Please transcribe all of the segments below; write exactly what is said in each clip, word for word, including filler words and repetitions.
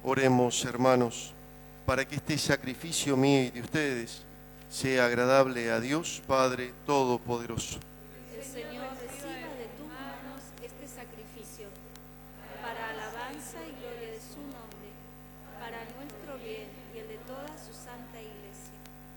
Oremos, hermanos, para que este sacrificio mío y de ustedes sea agradable a Dios Padre Todopoderoso. El Señor reciba de tus manos este sacrificio, para alabanza y gloria de su nombre, para nuestro bien y el de toda su santa Iglesia.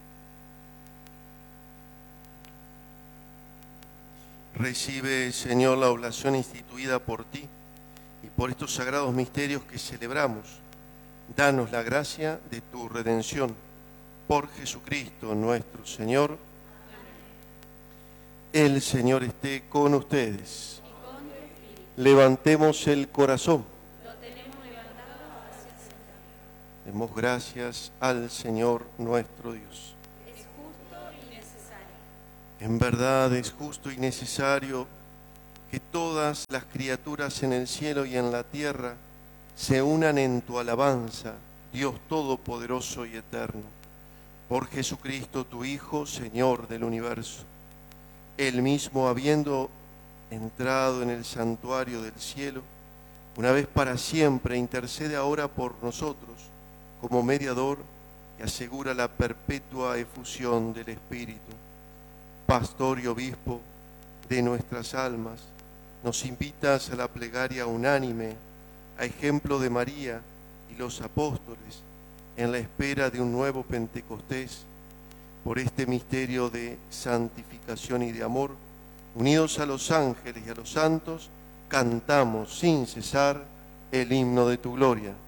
Recibe, Señor, la oblación instituida por ti y por estos sagrados misterios que celebramos. Danos la gracia de tu redención. Por Jesucristo nuestro Señor. Amén. El Señor esté con ustedes. Y con tu espíritu. Levantemos el corazón. Lo tenemos levantado hacia el Señor. Demos gracias al Señor nuestro Dios. Es justo y necesario. En verdad es justo y necesario que todas las criaturas en el cielo y en la tierra se unan en tu alabanza, Dios Todopoderoso y Eterno. Por Jesucristo, tu Hijo, Señor del universo. Él mismo, habiendo entrado en el santuario del cielo, una vez para siempre, intercede ahora por nosotros como mediador y asegura la perpetua efusión del Espíritu. Pastor y obispo de nuestras almas, nos invitas a la plegaria unánime, a ejemplo de María y los apóstoles, en la espera de un nuevo Pentecostés. Por este misterio de santificación y de amor, unidos a los ángeles y a los santos, cantamos sin cesar el himno de tu gloria.